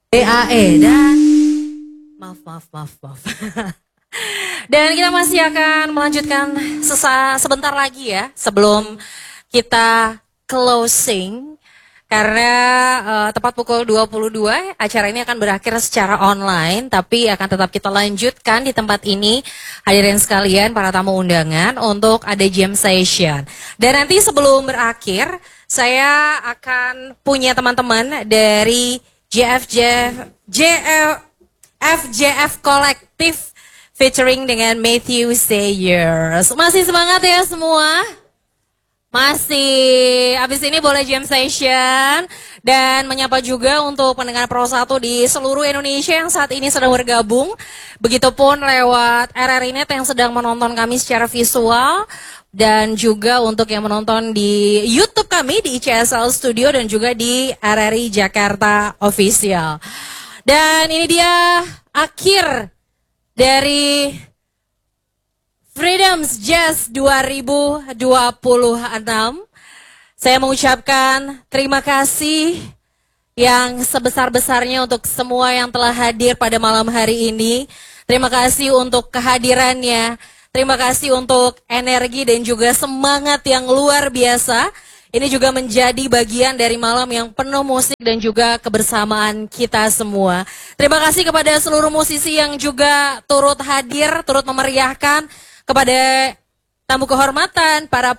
DAE dan maaf. Dan kita masih akan melanjutkan sebentar lagi ya sebelum kita closing karena tepat pukul 22 acara ini akan berakhir secara online tapi akan tetap kita lanjutkan di tempat ini hadirin sekalian para tamu undangan untuk ada jam session. Dan nanti sebelum berakhir saya akan punya teman-teman dari FJF Kolektif featuring dengan Matthew Sayers. Masih semangat ya semua? Masih. Habis ini boleh jam session dan menyapa juga untuk pendengar Pro 1 di seluruh Indonesia yang saat ini sedang bergabung. Begitupun lewat RRI Net yang sedang menonton kami secara visual dan juga untuk yang menonton di YouTube kami di ICSL Studio dan juga di RRI Jakarta Official. Dan ini dia akhir dari Freedoms Jazz 2026. Saya mengucapkan terima kasih yang sebesar-besarnya untuk semua yang telah hadir pada malam hari ini. Terima kasih untuk kehadirannya. Terima kasih untuk energi dan juga semangat yang luar biasa. Ini juga menjadi bagian dari malam yang penuh musik dan juga kebersamaan kita semua. Terima kasih kepada seluruh musisi yang juga turut hadir, turut memeriahkan, kepada tamu kehormatan, para